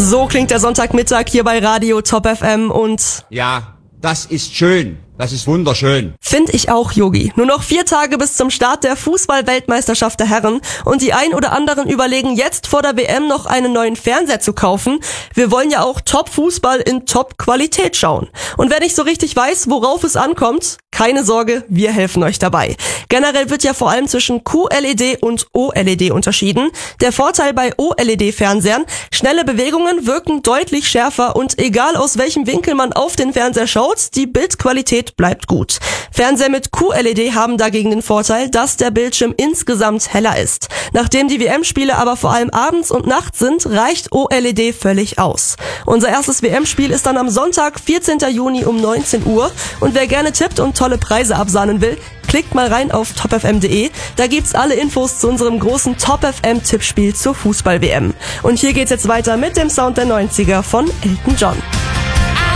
So klingt der Sonntagmittag hier bei Radio Top FM und... Ja, das ist schön. Das ist wunderschön. Find ich auch, Yogi. Nur noch 4 Tage bis zum Start der Fußball-Weltmeisterschaft der Herren und die ein oder anderen überlegen jetzt vor der WM noch einen neuen Fernseher zu kaufen. Wir wollen ja auch Top-Fußball in Top-Qualität schauen. Und wer nicht so richtig weiß, worauf es ankommt, keine Sorge, wir helfen euch dabei. Generell wird ja vor allem zwischen QLED und OLED unterschieden. Der Vorteil bei OLED-Fernsehern: schnelle Bewegungen wirken deutlich schärfer und egal aus welchem Winkel man auf den Fernseher schaut, die Bildqualität bleibt gut. Fernseher mit QLED haben dagegen den Vorteil, dass der Bildschirm insgesamt heller ist. Nachdem die WM-Spiele aber vor allem abends und nachts sind, reicht OLED völlig aus. Unser erstes WM-Spiel ist dann am Sonntag, 14. Juni um 19 Uhr. Und wer gerne tippt und tolle Preise absahnen will, klickt mal rein auf topfm.de. Da gibt's alle Infos zu unserem großen Top-FM-Tippspiel zur Fußball-WM. Und hier geht's jetzt weiter mit dem Sound der 90er von Elton John.